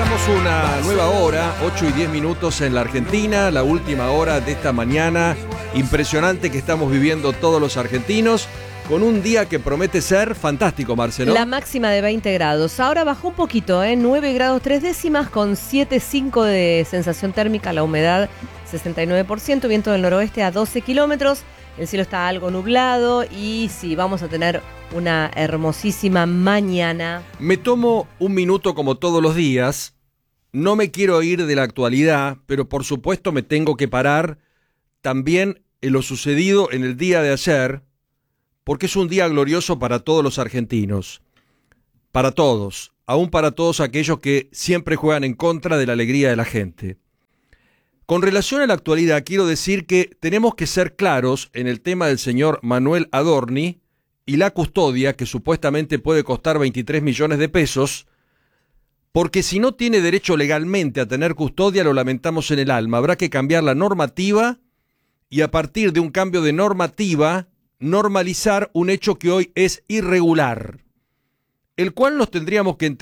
Comenzamos una nueva hora, 8 y 10 minutos en la Argentina, la última hora de esta mañana impresionante que estamos viviendo todos los argentinos, con un día que promete ser fantástico, Marcelo. La máxima de 20 grados. Ahora bajó un poquito, 9 grados 3 décimas con 7,5 de sensación térmica, la humedad 69%, viento del noroeste a 12 kilómetros. El cielo está algo nublado y sí, vamos a tener una hermosísima mañana. Me tomo un minuto como todos los días. No me quiero ir de la actualidad, pero por supuesto me tengo que parar también en lo sucedido en el día de ayer, porque es un día glorioso para todos los argentinos. Para todos, aún para todos aquellos que siempre juegan en contra de la alegría de la gente. Con relación a la actualidad, quiero decir que tenemos que ser claros en el tema del señor Manuel Adorni y la custodia, que supuestamente puede costar 23 millones de pesos, porque si no tiene derecho legalmente a tener custodia, lo lamentamos en el alma. Habrá que cambiar la normativa y a partir de un cambio de normativa, normalizar un hecho que hoy es irregular, el cual nos tendríamos que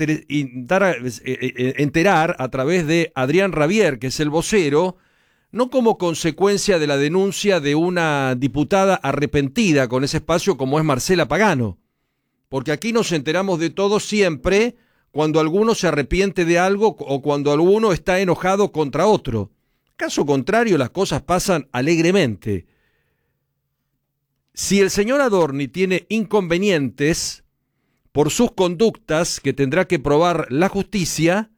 enterar a través de Adrián Rabier, que es el vocero, no como consecuencia de la denuncia de una diputada arrepentida con ese espacio como es Marcela Pagano, porque aquí nos enteramos de todo siempre cuando alguno se arrepiente de algo o cuando alguno está enojado contra otro. Caso contrario, las cosas pasan alegremente. Si el señor Adorni tiene inconvenientes por sus conductas que tendrá que probar la justicia,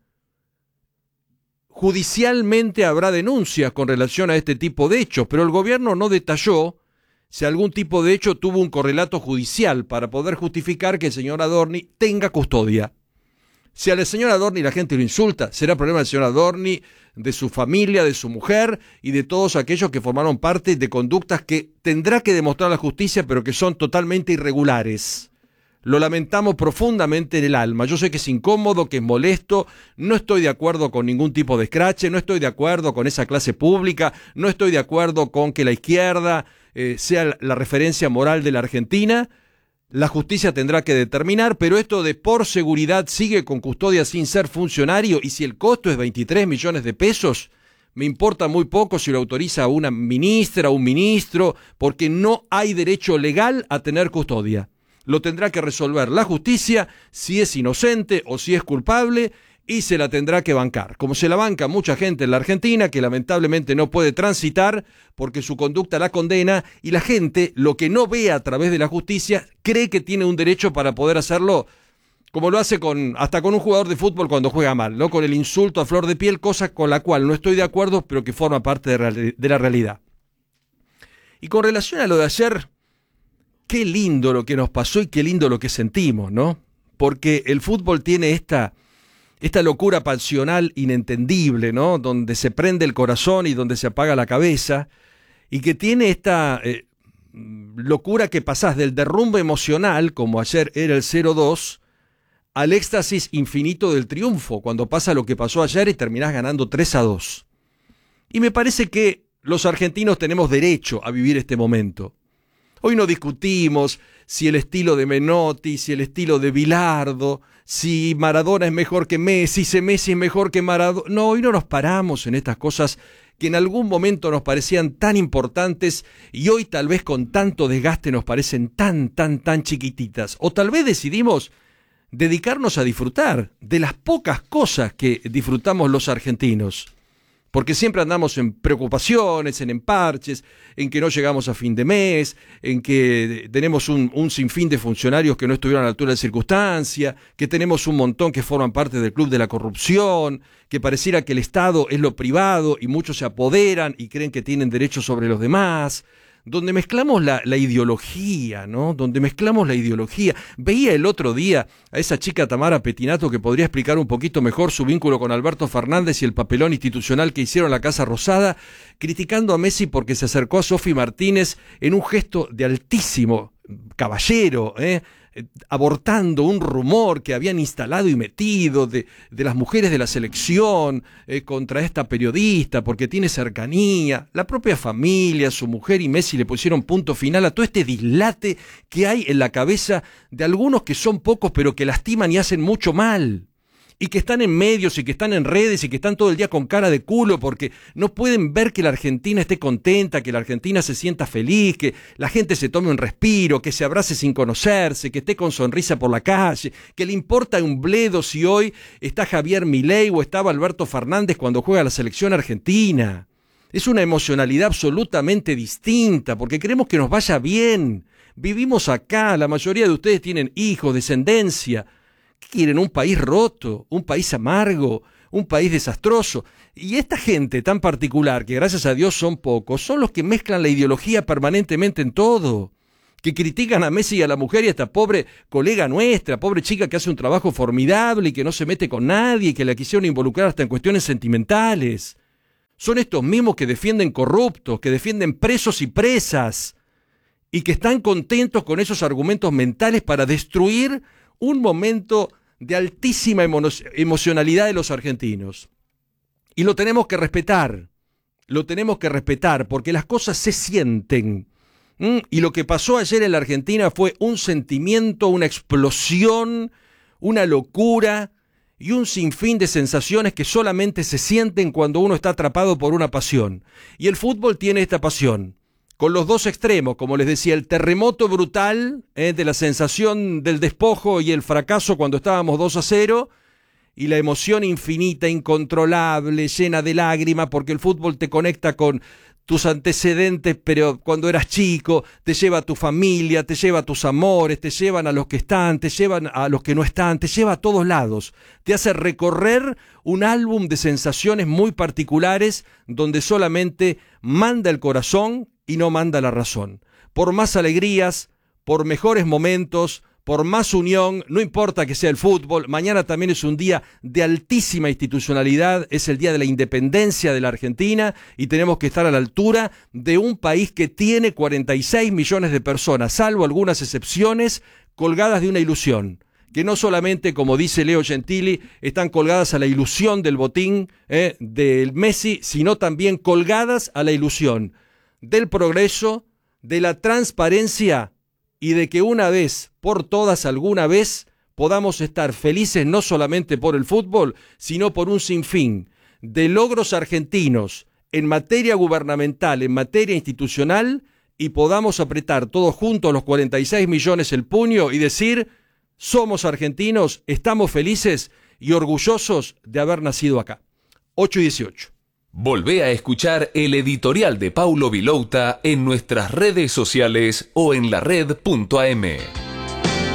judicialmente habrá denuncias con relación a este tipo de hechos, pero el gobierno no detalló si algún tipo de hecho tuvo un correlato judicial para poder justificar que el señor Adorni tenga custodia. Si al señor Adorni la gente lo insulta, será problema del señor Adorni, de su familia, de su mujer y de todos aquellos que formaron parte de conductas que tendrá que demostrar la justicia, pero que son totalmente irregulares. Lo lamentamos profundamente en el alma. Yo sé que es incómodo, que es molesto, no estoy de acuerdo con ningún tipo de escrache, no estoy de acuerdo con esa clase pública, no estoy de acuerdo con que la izquierda sea la referencia moral de la Argentina. La justicia tendrá que determinar, pero esto de por seguridad sigue con custodia sin ser funcionario, y si el costo es 23 millones de pesos, me importa muy poco si lo autoriza una ministra o un ministro, porque no hay derecho legal a tener custodia. Lo tendrá que resolver la justicia si es inocente o si es culpable, y se la tendrá que bancar, como se la banca mucha gente en la Argentina que lamentablemente no puede transitar porque su conducta la condena, y la gente, lo que no ve a través de la justicia, cree que tiene un derecho para poder hacerlo, como lo hace hasta con un jugador de fútbol cuando juega mal, ¿no? Con el insulto a flor de piel, cosa con la cual no estoy de acuerdo, pero que forma parte de la realidad. Y con relación a lo de ayer, qué lindo lo que nos pasó y qué lindo lo que sentimos, ¿no? Porque el fútbol tiene esta locura pasional inentendible, ¿no? Donde se prende el corazón y donde se apaga la cabeza, y que tiene esta locura que pasás del derrumbe emocional, como ayer era el 0-2, al éxtasis infinito del triunfo, cuando pasa lo que pasó ayer y terminás ganando 3-2. Y me parece que los argentinos tenemos derecho a vivir este momento. Hoy no discutimos si el estilo de Menotti, si el estilo de Bilardo, si Maradona es mejor que Messi, si Messi es mejor que Maradona. No, hoy no nos paramos en estas cosas que en algún momento nos parecían tan importantes y hoy tal vez con tanto desgaste nos parecen tan chiquititas. O tal vez decidimos dedicarnos a disfrutar de las pocas cosas que disfrutamos los argentinos. Porque siempre andamos en preocupaciones, en emparches, en que no llegamos a fin de mes, en que tenemos un sinfín de funcionarios que no estuvieron a la altura de circunstancia, que tenemos un montón que forman parte del club de la corrupción, que pareciera que el Estado es lo privado y muchos se apoderan y creen que tienen derechos sobre los demás, donde mezclamos la ideología, ¿no? Donde mezclamos la ideología. Veía el otro día a esa chica Tamara Petinato, que podría explicar un poquito mejor su vínculo con Alberto Fernández y el papelón institucional que hicieron en la Casa Rosada, criticando a Messi porque se acercó a Sofi Martínez en un gesto de altísimo caballero, abortando un rumor que habían instalado y metido de las mujeres de la selección contra esta periodista porque tiene cercanía. La propia familia, su mujer y Messi le pusieron punto final a todo este dislate que hay en la cabeza de algunos que son pocos pero que lastiman y hacen mucho mal. y que están en medios y que están en redes y que están todo el día con cara de culo porque no pueden ver que la Argentina esté contenta, que la Argentina se sienta feliz, que la gente se tome un respiro, que se abrace sin conocerse, que esté con sonrisa por la calle, que le importa un bledo si hoy está Javier Milei o estaba Alberto Fernández cuando juega la selección argentina. Es una emocionalidad absolutamente distinta porque queremos que nos vaya bien. Vivimos acá, la mayoría de ustedes tienen hijos, descendencia. ¿Qué quieren? ¿Un país roto? ¿Un país amargo? ¿Un país desastroso? Y esta gente tan particular, que gracias a Dios son pocos, son los que mezclan la ideología permanentemente en todo. Que critican a Messi y a la mujer y a esta pobre colega nuestra, pobre chica que hace un trabajo formidable y que no se mete con nadie y que la quisieron involucrar hasta en cuestiones sentimentales. Son estos mismos que defienden corruptos, que defienden presos y presas y que están contentos con esos argumentos mentales para destruir un momento de altísima emocionalidad de los argentinos. Y lo tenemos que respetar, porque las cosas se sienten. Y lo que pasó ayer en la Argentina fue un sentimiento, una explosión, una locura y un sinfín de sensaciones que solamente se sienten cuando uno está atrapado por una pasión. Y el fútbol tiene esta pasión. Con los dos extremos, como les decía, el terremoto brutal de la sensación del despojo y el fracaso cuando estábamos 2-0, y la emoción infinita, incontrolable, llena de lágrimas, porque el fútbol te conecta con tus antecedentes, pero cuando eras chico, te lleva a tu familia, te lleva a tus amores, te llevan a los que están, te llevan a los que no están, te lleva a todos lados, te hace recorrer un álbum de sensaciones muy particulares donde solamente manda el corazón y no manda la razón. Por más alegrías, por mejores momentos, por más unión, no importa que sea el fútbol, mañana también es un día de altísima institucionalidad, es el día de la independencia de la Argentina y tenemos que estar a la altura de un país que tiene 46 millones de personas, salvo algunas excepciones, colgadas de una ilusión. Que no solamente, como dice Leo Gentili, están colgadas a la ilusión del botín del Messi, sino también colgadas a la ilusión del progreso, de la transparencia y de que una vez por todas, alguna vez, podamos estar felices no solamente por el fútbol, sino por un sinfín de logros argentinos en materia gubernamental, en materia institucional, y podamos apretar todos juntos los 46 millones el puño y decir, somos argentinos, estamos felices y orgullosos de haber nacido acá. 8:18. Volvé a escuchar el editorial de Paulo Vilouta en nuestras redes sociales o en lared.am.